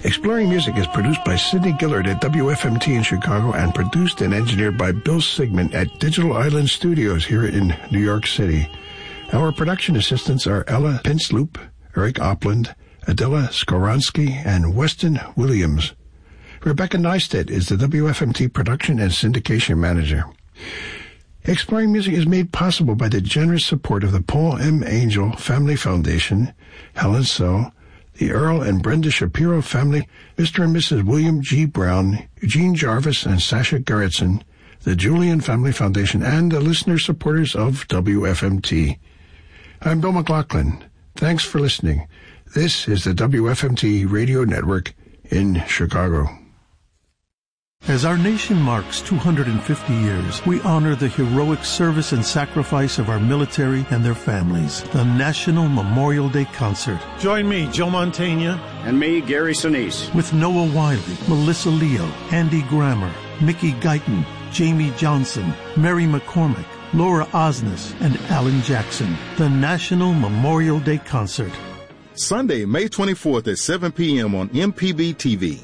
Exploring Music is produced by Sidney Gillard at WFMT in Chicago and produced and engineered by Bill Sigmund at Digital Island Studios here in New York City. Our production assistants are Ella Pinsloop, Eric Opland, Adela Skoronsky, and Weston Williams. Rebecca Neistat is the WFMT production and syndication manager. Exploring Music is made possible by the generous support of the Paul M. Angel Family Foundation, Helen So, the Earl and Brenda Shapiro family, Mr. and Mrs. William G. Brown, Eugene Jarvis, and Sasha Gerritsen, the Julian Family Foundation, and the listener supporters of WFMT. I'm Bill McLaughlin. Thanks for listening. This is the WFMT Radio Network in Chicago. As our nation marks 250 years, we honor the heroic service and sacrifice of our military and their families. The National Memorial Day Concert. Join me, Joe Mantegna. And me, Gary Sinise. With Noah Wiley, Melissa Leo, Andy Grammer, Mickey Guyton, Jamie Johnson, Mary McCormick, Laura Osnes, and Alan Jackson. The National Memorial Day Concert. Sunday, May 24th at 7 p.m. on MPB TV.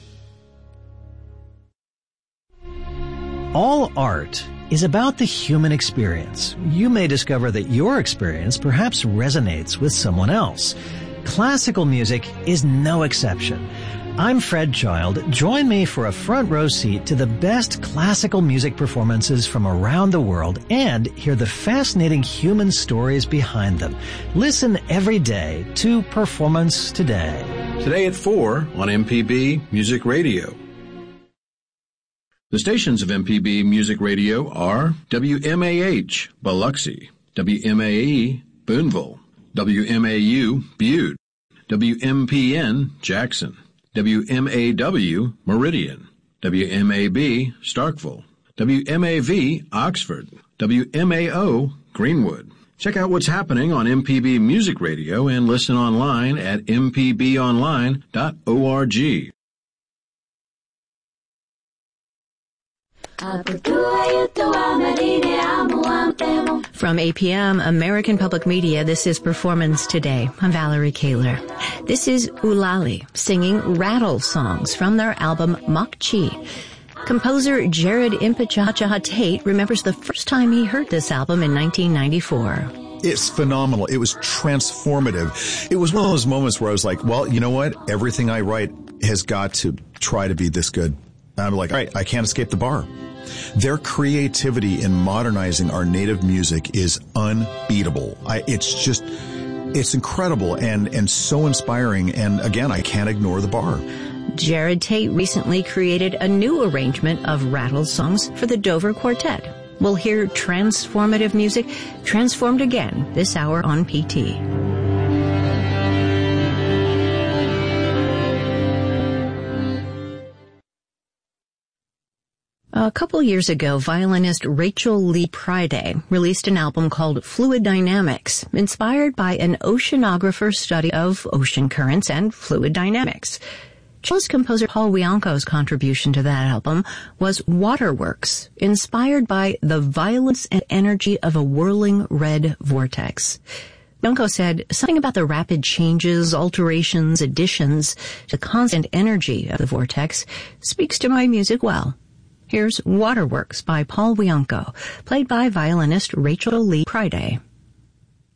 All art is about the human experience. You may discover that your experience perhaps resonates with someone else. Classical music is no exception. I'm Fred Child. Join me for a front row seat to the best classical music performances from around the world and hear the fascinating human stories behind them. Listen every day to Performance Today. Today at 4 on MPB Music Radio. The stations of MPB Music Radio are WMAH, Biloxi, WMAE, Boonville, WMAU, Butte, WMPN, Jackson, WMAW, Meridian, WMAB, Starkville, WMAV, Oxford, WMAO, Greenwood. Check out what's happening on MPB Music Radio and listen online at mpbonline.org. From APM, American Public Media, this is Performance Today. I'm Valerie Kaler. This is Ulali singing rattle songs from their album Makchi. Composer Jared Impichacha Tate remembers the first time he heard this album in 1994. It's phenomenal. It was transformative. It was one of those moments where I was like, well, you know what? Everything I write has got to try to be this good. And I'm like, all right, I can't escape the bar. Their creativity in modernizing our native music is unbeatable. It's incredible and so inspiring. And again, I can't ignore the bar. Jared Tate recently created a new arrangement of rattle songs for the Dover Quartet. We'll hear transformative music transformed again this hour on PT. A couple years ago, violinist Rachel Lee Priday released an album called Fluid Dynamics, inspired by an oceanographer's study of ocean currents and fluid dynamics. Cellist composer Paul Wianco's contribution to that album was Waterworks, inspired by the violence and energy of a whirling red vortex. Wianco said, something about the rapid changes, alterations, additions to the constant energy of the vortex speaks to my music well. Here's Waterworks by Paul Wianco, played by violinist Rachel Lee Priday.